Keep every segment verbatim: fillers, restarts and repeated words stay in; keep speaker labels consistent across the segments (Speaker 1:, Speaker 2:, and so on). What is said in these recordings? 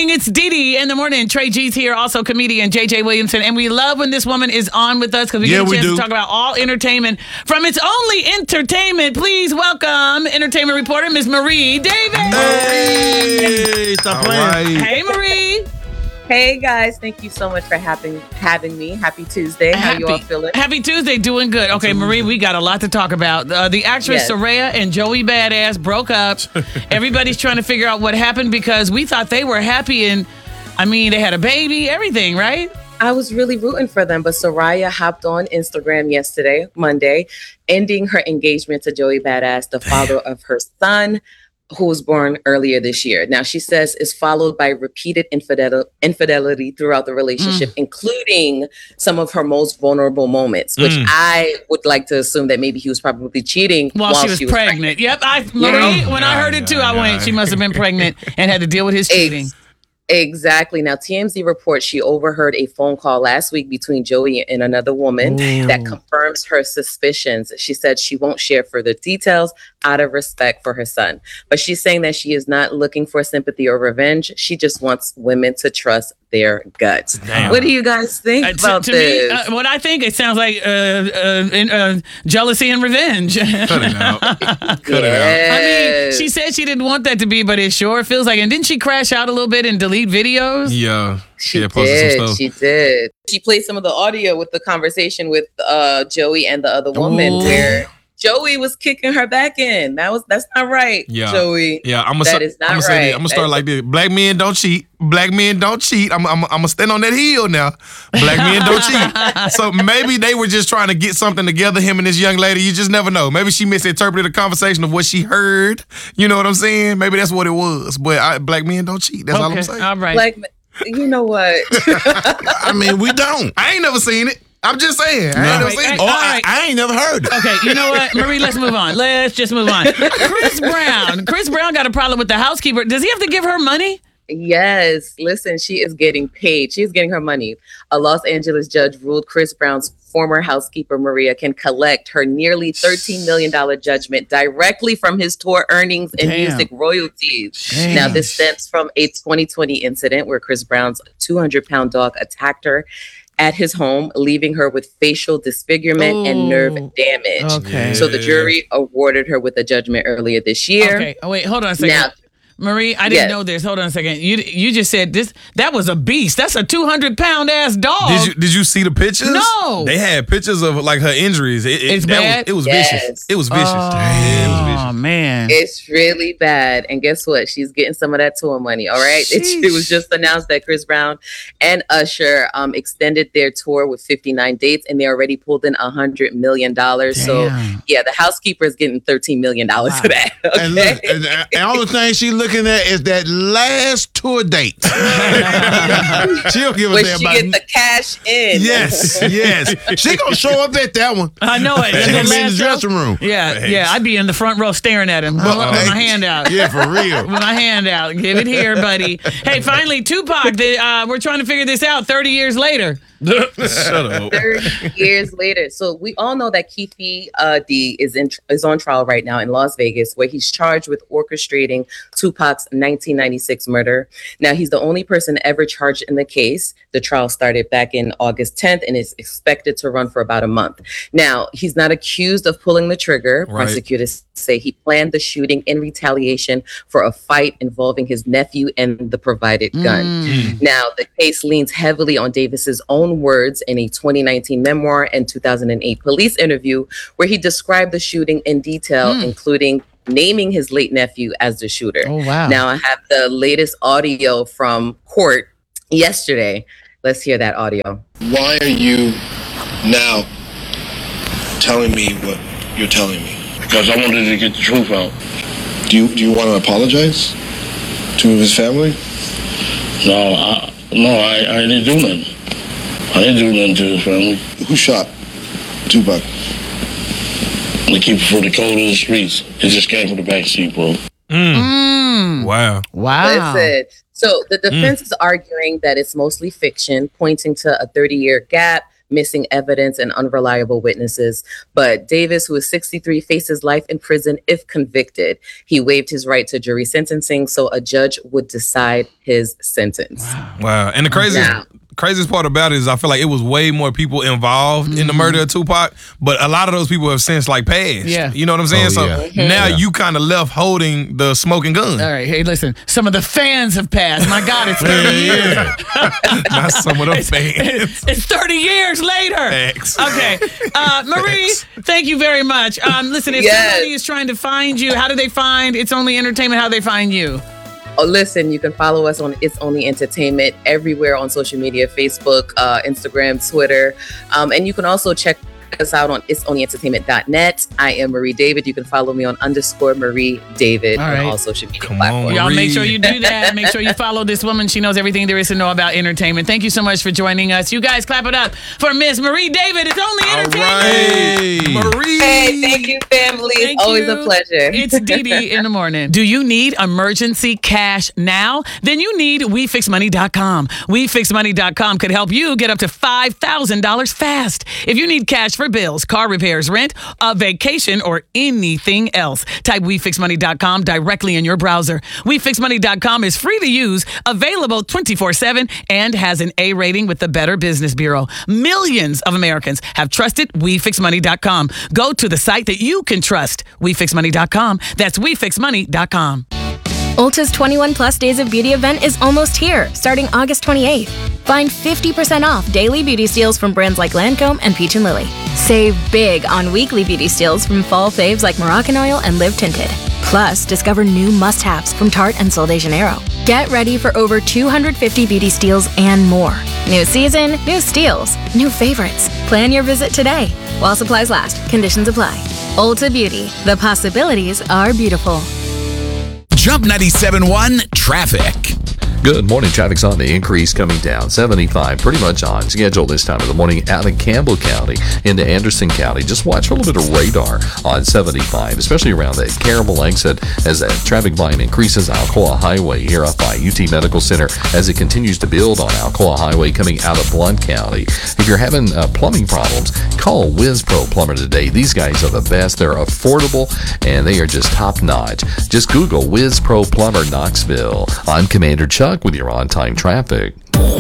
Speaker 1: morning. It's Dee Dee in the morning. Trey G's here, also comedian J J Williamson. And we love when this woman is on with us because we
Speaker 2: Yeah,
Speaker 1: get a
Speaker 2: we
Speaker 1: chance
Speaker 2: do.
Speaker 1: to talk about all entertainment from its only entertainment. Please welcome entertainment reporter Miss Marie Davis.
Speaker 2: Hey, stop playing.
Speaker 3: right.
Speaker 1: Hey, Marie.
Speaker 4: Hey guys, thank you so much for having having me. Happy Tuesday. How
Speaker 1: Happy,
Speaker 4: you all feeling?
Speaker 1: Happy Tuesday. Doing good. Okay, Marie, we got a lot to talk about. Uh, the actress
Speaker 4: Yes.
Speaker 1: Soraya and Joey Badass broke up. Everybody's trying to figure out what happened because we thought they were happy and, I mean, they had a baby, everything, right?
Speaker 4: I was really rooting for them, but Soraya hopped on Instagram yesterday, Monday, ending her engagement to Joey Badass, the father of her son, who was born earlier this year. Now, she says is followed by repeated infidel- infidelity throughout the relationship,
Speaker 1: Mm.
Speaker 4: including some of her most vulnerable moments, which
Speaker 2: Mm.
Speaker 4: I would like to assume that maybe he was probably cheating
Speaker 1: While,
Speaker 4: while,
Speaker 1: she was pregnant. Yep, I Marie, when I
Speaker 2: Yeah,
Speaker 1: heard it too,
Speaker 2: yeah,
Speaker 1: I went,
Speaker 2: yeah.
Speaker 1: she must have been pregnant and had to deal with his cheating.
Speaker 4: Ex- Exactly. Now, T M Z reports she overheard a phone call last week between Joey and another woman that confirms her suspicions. She said she won't share further details out of respect for her son. But she's saying that she is not looking for sympathy or revenge. She just wants women to trust their guts.
Speaker 2: Damn.
Speaker 4: What do you guys think
Speaker 1: Uh, to
Speaker 4: about
Speaker 1: to
Speaker 4: this?
Speaker 1: me, uh, what I think, it sounds like uh, uh, in, uh, jealousy and revenge.
Speaker 2: Cut it out. Cut it out.
Speaker 1: I mean,
Speaker 4: Yes.
Speaker 1: she said she didn't want that to be, but it sure feels like. And didn't she crash out a little bit and delete videos?
Speaker 2: Yeah.
Speaker 4: She
Speaker 2: had posted
Speaker 4: did.
Speaker 2: some stuff.
Speaker 4: She did. She played some of the audio with the conversation with uh, Joey and the other woman,
Speaker 1: Ooh.
Speaker 4: where Joey was kicking her back in. That was that's not right,
Speaker 2: Yeah.
Speaker 4: Joey.
Speaker 2: Yeah, I'm gonna.
Speaker 4: That
Speaker 2: Start,
Speaker 4: is not
Speaker 2: I'm gonna say
Speaker 4: right.
Speaker 2: this. I'm gonna
Speaker 4: That
Speaker 2: start
Speaker 4: is-
Speaker 2: like this. Black men don't cheat. Black men don't cheat. I'm. I'm. I'm gonna stand on that hill now. Black men don't cheat. So maybe they were just trying to get something together. Him and this young lady. You just never know. Maybe she misinterpreted the conversation of what she heard. You know what I'm saying? Maybe that's what it was. But I, black men don't cheat. That's all I'm
Speaker 1: Okay,
Speaker 2: saying.
Speaker 1: all right.
Speaker 4: Like, you know what?
Speaker 3: I mean, we don't.
Speaker 2: I ain't never seen it. I'm just saying. I ain't
Speaker 1: All
Speaker 2: never
Speaker 1: right,
Speaker 2: seen it.
Speaker 1: all
Speaker 3: Oh,
Speaker 1: right.
Speaker 3: I, I ain't never heard it.
Speaker 1: Okay, you know what, Marie? Let's move on. Let's just move on. Chris Brown. Chris Brown got a problem with the housekeeper. Does he have to give her money?
Speaker 4: Yes. Listen, she is getting paid. She's getting her money. A Los Angeles judge ruled Chris Brown's former housekeeper, Maria, can collect her nearly thirteen million dollars judgment directly from his tour earnings and
Speaker 1: Damn.
Speaker 4: music royalties.
Speaker 1: Damn.
Speaker 4: Now, this stems from a twenty twenty incident where Chris Brown's two hundred pound dog attacked her at his home, leaving her with facial disfigurement and nerve
Speaker 1: Ooh.
Speaker 4: damage.
Speaker 1: Okay.
Speaker 4: So the jury awarded her with a judgment earlier this year.
Speaker 1: Okay. Oh, wait, hold on a second.
Speaker 4: Now,
Speaker 1: Marie, I didn't
Speaker 4: Yes.
Speaker 1: know this. Hold on a second. You you just said this. That was a beast. That's a two hundred pound ass dog.
Speaker 2: Did you Did you see the pictures?
Speaker 1: No.
Speaker 2: They had pictures of like her injuries. It, it,
Speaker 1: It's
Speaker 2: that
Speaker 1: bad?
Speaker 2: Was, it was
Speaker 4: Yes.
Speaker 2: vicious. It was vicious.
Speaker 1: Oh,
Speaker 2: Damn. It was vicious.
Speaker 1: man.
Speaker 4: It's really bad. And guess what? She's getting some of that tour money. All right. It, it was just announced that Chris Brown and Usher um, extended their tour with fifty-nine dates, and they already pulled in one hundred million dollars. So,
Speaker 1: Damn.
Speaker 4: yeah, the housekeeper is getting thirteen million dollars
Speaker 1: Wow.
Speaker 4: for that.
Speaker 3: And,
Speaker 4: Okay.
Speaker 3: look, and, and all the things she's looking at is that last tour date. She'll give a
Speaker 4: When
Speaker 3: damn
Speaker 4: she
Speaker 3: about.
Speaker 4: get the cash in.
Speaker 3: Yes, yes. She gonna show up at that one.
Speaker 1: I know it.
Speaker 3: She
Speaker 1: The
Speaker 3: gonna be in the
Speaker 1: last show-
Speaker 3: dressing room.
Speaker 1: Yeah, yeah. I'd be in the front row staring at him with my hand out.
Speaker 3: Yeah, for real.
Speaker 1: With my hand out. Give it here, buddy. Hey, finally, Tupac. The, uh, we're trying to figure this out thirty years later.
Speaker 2: Shut up.
Speaker 4: thirty years later. So we all know that Keefe uh, D is in is on trial right now in Las Vegas, where he's charged with orchestrating Tupac's nineteen ninety-six murder. Now, he's the only person ever charged in the case. The trial started back in August tenth and is expected to run for about a month. Now, he's not accused of pulling the trigger.
Speaker 2: Right.
Speaker 4: Prosecutors say he planned the shooting in retaliation for a fight involving his nephew and the provided gun.
Speaker 1: Mm.
Speaker 4: Now, the case leans heavily on Davis's own words in a twenty nineteen memoir and two thousand eight police interview, where he described the shooting in detail,
Speaker 1: Mm.
Speaker 4: including naming his late nephew as the shooter.
Speaker 1: Oh, wow.
Speaker 4: Now, I have the latest audio from court yesterday. Let's hear that audio.
Speaker 5: Why are you now telling me what you're telling me?
Speaker 6: Because I wanted to get the truth out.
Speaker 5: Do you do you want to apologize to his family?
Speaker 6: No, I, no, I, I didn't do nothing. I didn't do nothing to his family.
Speaker 5: Who shot Tupac?
Speaker 6: The keeper for the code of the streets. It just came from the backseat, bro.
Speaker 1: Mm.
Speaker 2: Wow.
Speaker 1: Wow.
Speaker 4: Listen, so the defense is arguing that it's mostly fiction, pointing to a thirty-year gap missing evidence, and unreliable witnesses. But Davis, who is sixty-three, faces life in prison if convicted. He waived his right to jury sentencing, so a judge would decide his sentence.
Speaker 2: Wow. And the craziest
Speaker 4: Yeah.
Speaker 2: craziest part about it is I feel like it was way more people involved
Speaker 1: Mm-hmm.
Speaker 2: in the murder of Tupac, but a lot of those people have since like passed.
Speaker 1: Yeah.
Speaker 2: You know what I'm saying?
Speaker 3: Oh,
Speaker 2: so
Speaker 3: yeah.
Speaker 2: now
Speaker 3: Yeah.
Speaker 2: you kind of left holding the smoking gun.
Speaker 1: All right, hey, listen. Some of the fans have passed. My God, it's thirty years.
Speaker 2: Not some of them fans.
Speaker 1: It's thirty years later.
Speaker 2: Facts.
Speaker 1: Okay. Uh, Marie, thank you very much. Um, listen, if
Speaker 4: Yes.
Speaker 1: somebody is trying to find you, how do they find It's Only Entertainment? How do they find you?
Speaker 4: Oh, listen, you can follow us on It's Only Entertainment everywhere on social media, Facebook, uh, Instagram, Twitter. Um, and you can also check us out on its only entertainment dot net. I am Marie David. You can follow me on underscore Marie David
Speaker 1: All
Speaker 4: on
Speaker 1: right.
Speaker 4: all social media
Speaker 2: Come on,
Speaker 4: platforms.
Speaker 1: Y'all make
Speaker 2: Marie.
Speaker 1: sure you do that. Make sure you follow this woman. She knows everything there is to know about entertainment. Thank you so much for joining us. You guys clap it up for Miss Marie David. It's Only
Speaker 2: All
Speaker 1: Entertainment.
Speaker 2: right. Marie.
Speaker 4: Hey, thank you, family.
Speaker 1: Thank
Speaker 4: It's always
Speaker 1: you.
Speaker 4: a pleasure.
Speaker 1: It's Dee Dee in the morning. Do you need emergency cash now? Then you need we fix money dot com. we fix money dot com could help you get up to five thousand dollars fast. If you need cash for bills, car repairs, rent, a vacation, or anything else, type we fix money dot com directly in your browser. we fix money dot com is free to use, available twenty-four seven, and has an A rating with the Better Business Bureau. Millions of Americans have trusted we fix money dot com. Go to the site that you can trust, we fix money dot com. That's we fix money dot com.
Speaker 7: Ulta's twenty-one plus Days of Beauty event is almost here, starting August twenty-eighth. Find fifty percent off daily beauty steals from brands like Lancome and Peach and Lily. Save big on weekly beauty steals from fall faves like Moroccan Oil and Live Tinted. Plus, discover new must-haves from Tarte and Sol de Janeiro. Get ready for over two hundred fifty beauty steals and more. New season, new steals, new favorites. Plan your visit today. While supplies last, conditions apply. Ulta Beauty, the possibilities are beautiful.
Speaker 8: Jump ninety-seven point one traffic.
Speaker 9: Good morning. Traffic's on the increase coming down. seventy-five pretty much on schedule this time of the morning out of Campbell County into Anderson County. Just watch for a little bit of radar on seventy-five, especially around the Caramel exit as that traffic volume increases. Alcoa Highway here up by U T Medical Center as it continues to build on Alcoa Highway coming out of Blount County. If you're having uh, plumbing problems, call Wiz Pro Plumber today. These guys are the best. They're affordable and they are just top notch. Just Google Wiz Pro Plumber Knoxville. I'm Commander Chuck with your on-time traffic.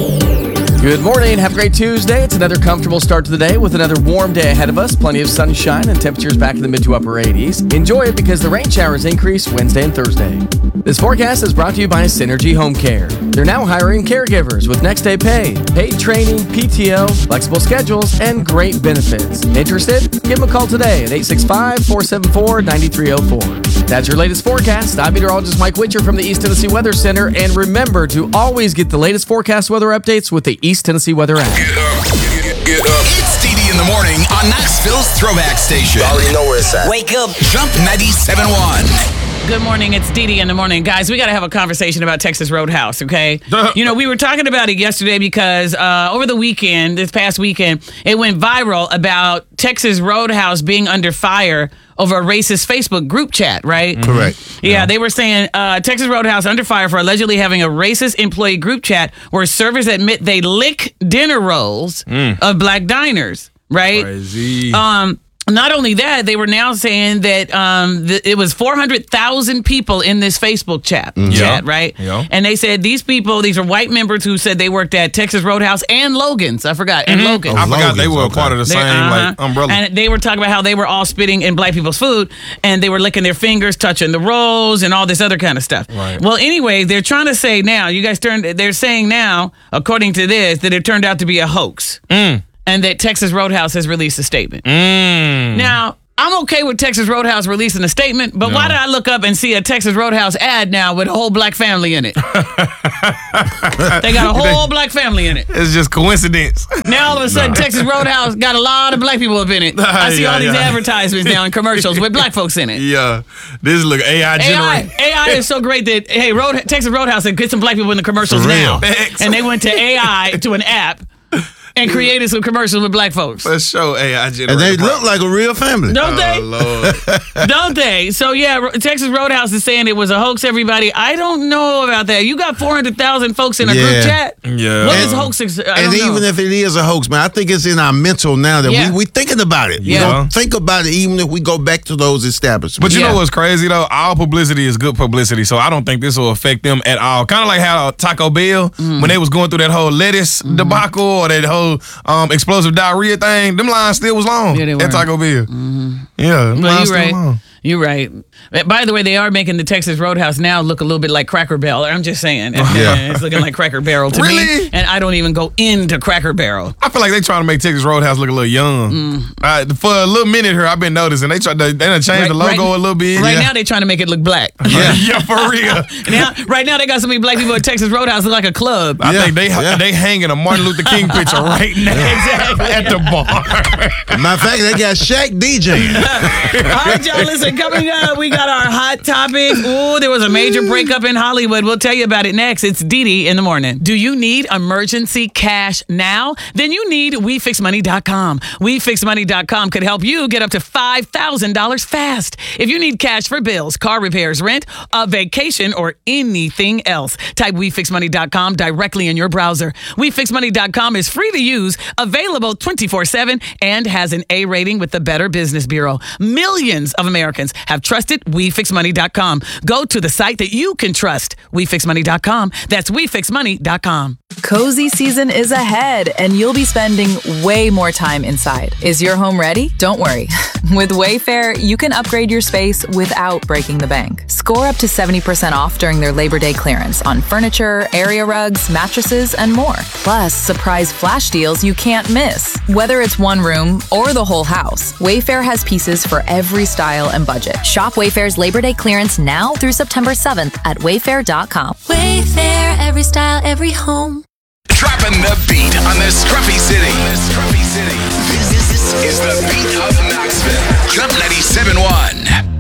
Speaker 10: Good morning. Have a great Tuesday. It's another comfortable start to the day with another warm day ahead of us. Plenty of sunshine and temperatures back in the mid to upper eighties. Enjoy it because the rain showers increase Wednesday and Thursday. This forecast is brought to you by Synergy Home Care. They're now hiring caregivers with next day pay, paid training, P T O, flexible schedules, and great benefits. Interested? Give them a call today at eight six five, four seven four, nine three zero four. That's your latest forecast. I'm meteorologist Mike Witcher from the East Tennessee Weather Center. And remember to always get the latest forecast weather updates with the East Tennessee Weather app.
Speaker 8: Get up, get, get up. It's Dee Dee in the morning on Knoxville's Throwback Station.
Speaker 11: You already know where it's at.
Speaker 8: Wake up. Jump ninety-seven point one.
Speaker 1: Good morning. It's Dee Dee in the morning. Guys, we got to have a conversation about Texas Roadhouse, okay? You know, we were talking about it yesterday because uh, over the weekend, this past weekend, it went viral about Texas Roadhouse being under fire over a racist Facebook group chat, right?
Speaker 3: Correct.
Speaker 1: Yeah, they were saying uh, Texas Roadhouse under fire for allegedly having a racist employee group chat where servers admit they lick dinner rolls of black diners, right?
Speaker 2: Crazy.
Speaker 1: Um, not only that, they were now saying that um, th- it was four hundred thousand people in this Facebook chat, chat,
Speaker 2: Yeah.
Speaker 1: right?
Speaker 2: Yeah.
Speaker 1: And they said these people, these are white members who said they worked at Texas Roadhouse and Logan's. I forgot, and Logan's.
Speaker 2: I forgot they
Speaker 3: Logan's,
Speaker 2: were a
Speaker 3: okay.
Speaker 2: part of the
Speaker 1: They-
Speaker 2: same
Speaker 1: uh-huh.
Speaker 2: like umbrella.
Speaker 1: And they were talking about how they were all spitting in black people's food and they were licking their fingers, touching the rolls and all this other kind of stuff.
Speaker 2: Right.
Speaker 1: Well, anyway, they're trying to say now, you guys turned, they're saying now, according to this, that it turned out to be a hoax.
Speaker 2: Mm.
Speaker 1: And that Texas Roadhouse has released a statement.
Speaker 2: Mm.
Speaker 1: Now, I'm okay with Texas Roadhouse releasing a statement, but why did I look up and see a Texas Roadhouse ad now with a whole black family in it? They got a whole black family in it.
Speaker 2: It's just coincidence.
Speaker 1: Now all of a sudden, Texas Roadhouse got a lot of black people up in it. I see
Speaker 2: Yeah,
Speaker 1: all these
Speaker 2: yeah.
Speaker 1: advertisements now in commercials with black folks in it.
Speaker 2: Yeah. This look A I
Speaker 1: A I,
Speaker 2: generated.
Speaker 1: A I is so great that, hey, Road, Texas Roadhouse said get some black people in the commercials
Speaker 2: For
Speaker 1: now.
Speaker 2: real. Thanks.
Speaker 1: And they went to A I, to an app, and created some commercials with black folks.
Speaker 2: For sure, A I generated.
Speaker 3: And they
Speaker 2: profit.
Speaker 3: look like a real family.
Speaker 1: Don't they?
Speaker 2: Oh, Lord.
Speaker 1: Don't they? So, yeah, Ro- Texas Roadhouse is saying it was a hoax, everybody. I don't know about that. You got four hundred thousand folks in a
Speaker 3: Yeah.
Speaker 1: group chat?
Speaker 2: Yeah.
Speaker 1: What
Speaker 2: And-
Speaker 1: is hoaxes? I
Speaker 3: And
Speaker 1: don't know.
Speaker 3: even if it is a hoax, man, I think it's in our mental now that
Speaker 1: Yeah.
Speaker 3: we we thinking about it.
Speaker 1: Yeah.
Speaker 3: We don't think about it even if we go back to those establishments.
Speaker 2: But you
Speaker 1: Yeah.
Speaker 2: know what's crazy though? All publicity is good publicity, so I don't think this will affect them at all. Kind of like how Taco Bell,
Speaker 1: Mm.
Speaker 2: when they was going through that whole lettuce
Speaker 1: Mm-hmm.
Speaker 2: debacle or that whole um, explosive diarrhea thing, them lines still was long
Speaker 1: Yeah, they were.
Speaker 2: at Taco Bell. Yeah, them
Speaker 1: Well,
Speaker 2: lines
Speaker 1: you're
Speaker 2: still
Speaker 1: right.
Speaker 2: long.
Speaker 1: You're right. By the way, they are making the Texas Roadhouse now look a little bit like Cracker Barrel. I'm just saying.
Speaker 3: Yeah.
Speaker 1: It's looking like Cracker Barrel to me.
Speaker 2: Really?
Speaker 1: And I don't even go into Cracker Barrel.
Speaker 2: I feel like they trying to make Texas Roadhouse look a little young.
Speaker 1: Mm.
Speaker 2: Uh, for a little minute here, I've been noticing they tried to, they done changed
Speaker 1: Right-
Speaker 2: the logo
Speaker 1: right-
Speaker 2: a little bit.
Speaker 1: Right
Speaker 2: yeah.
Speaker 1: now, they're trying to make it look black.
Speaker 2: Yeah, yeah, for real.
Speaker 1: now, right now, they got so many black people at Texas Roadhouse look like a club.
Speaker 2: I
Speaker 3: Yeah,
Speaker 2: think they
Speaker 3: yeah.
Speaker 2: they hanging a Martin Luther King picture right now
Speaker 1: Exactly.
Speaker 2: at the bar.
Speaker 3: Matter of fact, they got Shaq DJing.
Speaker 1: All right, y'all, listen, coming up, we got our hot topic. Ooh, there was a major breakup in Hollywood. We'll tell you about it next. It's Dee Dee in the morning. Do you need emergency cash now? Then you need we fix money dot com. we fix money dot com could help you get up to five thousand dollars fast. If you need cash for bills, car repairs, rent, a vacation, or anything else, type we fix money dot com directly in your browser. we fix money dot com is free to use, available twenty-four seven, and has an A rating with the Better Business Bureau. Millions of Americans have trusted we fix money dot com. Go to the site that you can trust, we fix money dot com. That's we fix money dot com.
Speaker 11: Cozy season is ahead, and you'll be spending way more time inside. Is your home ready? Don't worry. With Wayfair, you can upgrade your space without breaking the bank. Score up to seventy percent off during their Labor Day clearance on furniture, area rugs, mattresses, and more. Plus, surprise flash deals you can't miss. Whether it's one room or the whole house, Wayfair has pieces for every style and budget.
Speaker 7: Shop Wayfair's Labor Day clearance now through September seventh at wayfair dot com.
Speaker 12: Wayfair, every style, every home.
Speaker 8: Dropping the beat on the Scruffy City. This is the beat of Knoxville. Club ninety-seven point one.